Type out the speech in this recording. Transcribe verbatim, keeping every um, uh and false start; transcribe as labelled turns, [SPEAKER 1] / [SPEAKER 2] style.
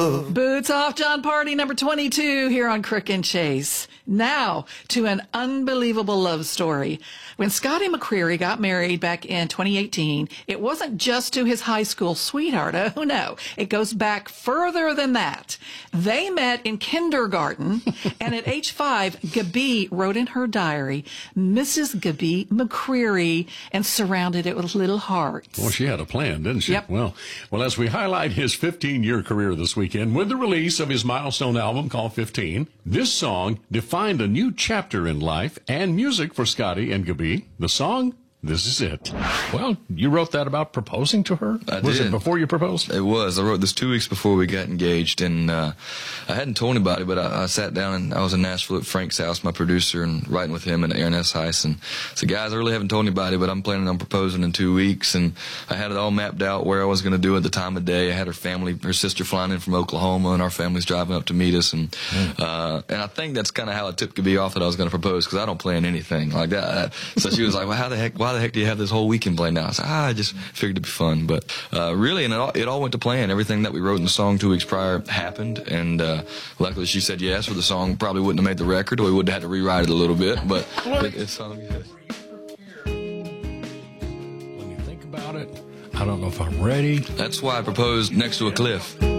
[SPEAKER 1] love.
[SPEAKER 2] Boots off, John Party, number twenty-two here on Crook and Chase. Now to an unbelievable love story. When Scotty McCreery got married back in twenty eighteen, it wasn't just to his high school sweetheart. Oh no, it goes back further than that. They met in kindergarten, and at age five, Gabi wrote in her diary, Missus Gabi McCreery, and surrounded it with little hearts.
[SPEAKER 3] Well, she had a plan, didn't she?
[SPEAKER 2] Yep.
[SPEAKER 3] Well, well, as we highlight his fifteen-year career this weekend with the release of his milestone album called fifteen, this song defined a new chapter in life and music for Scotty and Gabi. The song, this is it.
[SPEAKER 4] Well, you wrote that about proposing to her?
[SPEAKER 5] I
[SPEAKER 4] was
[SPEAKER 5] did.
[SPEAKER 4] it before you proposed?
[SPEAKER 5] It was. I wrote this two weeks before we got engaged, and uh, I hadn't told anybody, but I, I sat down and I was in Nashville at Frank's house, my producer, and writing with him and Aaron S. Heiss, and said, guys, I really haven't told anybody, but I'm planning on proposing in two weeks, and I had it all mapped out where I was going to do it, the time of day. I had her family, her sister flying in from Oklahoma, and our family's driving up to meet us, and mm. uh, and I think that's kind of how it tipped Gabi off that I was going to propose, because I don't plan anything like that. So she was like, well, how the heck, why the heck do you have this whole weekend planned out? I said, ah, I just figured it'd be fun. But uh, really, and it all, it all went to plan. Everything that we wrote in the song two weeks prior happened, and uh, luckily she said yes, or the song probably wouldn't have made the record, or we would have had to rewrite it a little bit, but it, it's song, yes.
[SPEAKER 4] When you think about it, I don't know if I'm ready.
[SPEAKER 5] That's why I proposed next to a cliff.